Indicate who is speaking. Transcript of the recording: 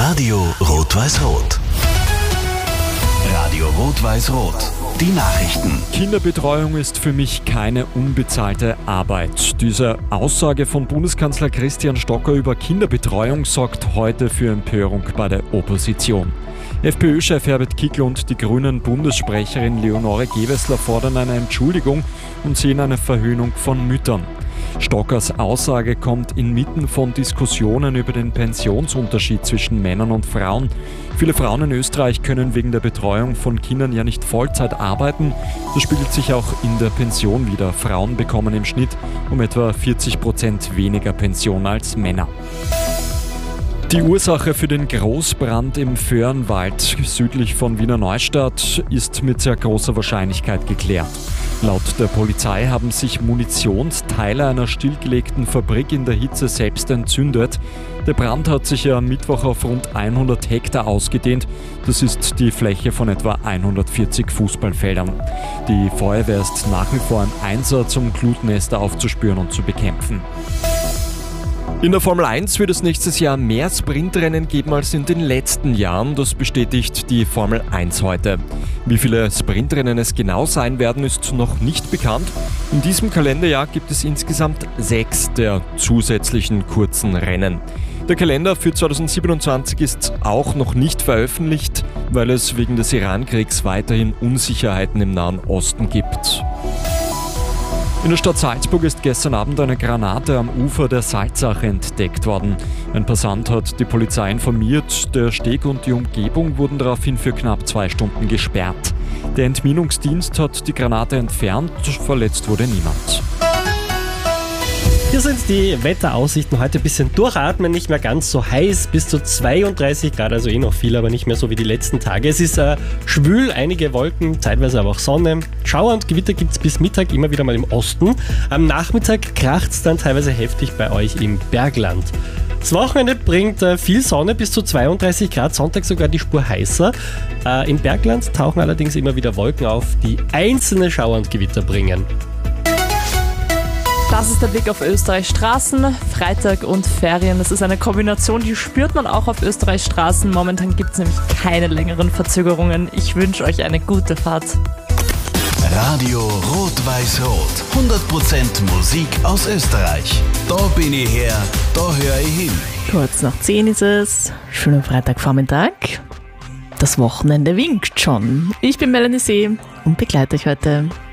Speaker 1: Radio Rot-Weiß-Rot. Radio Rot-Weiß-Rot. Die Nachrichten.
Speaker 2: Kinderbetreuung ist für mich keine unbezahlte Arbeit. Diese Aussage von Bundeskanzler Christian Stocker über Kinderbetreuung sorgt heute für Empörung bei der Opposition. FPÖ-Chef Herbert Kickl und die Grünen-Bundessprecherin Leonore Gewessler fordern eine Entschuldigung und sehen eine Verhöhnung von Müttern. Stockers Aussage kommt inmitten von Diskussionen über den Pensionsunterschied zwischen Männern und Frauen. Viele Frauen in Österreich können wegen der Betreuung von Kindern ja nicht Vollzeit arbeiten. Das spiegelt sich auch in der Pension wider. Frauen bekommen im Schnitt um etwa 40% weniger Pension als Männer. Die Ursache für den Großbrand im Föhrenwald südlich von Wiener Neustadt ist mit sehr großer Wahrscheinlichkeit geklärt. Laut der Polizei haben sich Munitionsteile einer stillgelegten Fabrik in der Hitze selbst entzündet. Der Brand hat sich am Mittwoch auf rund 100 Hektar ausgedehnt. Das ist die Fläche von etwa 140 Fußballfeldern. Die Feuerwehr ist nach wie vor im Einsatz, um Glutnester aufzuspüren und zu bekämpfen. In der Formel 1 wird es nächstes Jahr mehr Sprintrennen geben als in den letzten Jahren. Das bestätigt die Formel 1 heute. Wie viele Sprintrennen es genau sein werden, ist noch nicht bekannt. In diesem Kalenderjahr gibt es insgesamt 6 der zusätzlichen kurzen Rennen. Der Kalender für 2027 ist auch noch nicht veröffentlicht, weil es wegen des Iran-Kriegs weiterhin Unsicherheiten im Nahen Osten gibt. In der Stadt Salzburg ist gestern Abend eine Granate am Ufer der Salzache entdeckt worden. Ein Passant hat die Polizei informiert. Der Steg und die Umgebung wurden daraufhin für knapp 2 Stunden gesperrt. Der Entminungsdienst hat die Granate entfernt, verletzt wurde niemand.
Speaker 3: Hier sind die Wetteraussichten. Heute ein bisschen durchatmen, nicht mehr ganz so heiß, bis zu 32 Grad, also noch viel, aber nicht mehr so wie die letzten Tage. Es ist schwül, einige Wolken, zeitweise aber auch Sonne. Schauer und Gewitter gibt es bis Mittag immer wieder mal im Osten. Am Nachmittag kracht es dann teilweise heftig bei euch im Bergland. Das Wochenende bringt viel Sonne, bis zu 32 Grad, Sonntag sogar die Spur heißer. Im Bergland tauchen allerdings immer wieder Wolken auf, die einzelne Schauer und Gewitter bringen.
Speaker 4: Das ist der Blick auf Österreichs Straßen. Freitag und Ferien, das ist eine Kombination, die spürt man auch auf Österreichs Straßen. Momentan gibt es nämlich keine längeren Verzögerungen. Ich wünsche euch eine gute Fahrt.
Speaker 1: Radio Rot-Weiß-Rot. 100% Musik aus Österreich. Da bin ich her, da höre ich hin.
Speaker 5: Kurz nach 10 ist es. Schönen Freitagvormittag. Das Wochenende winkt schon. Ich bin Melanie See und begleite euch heute.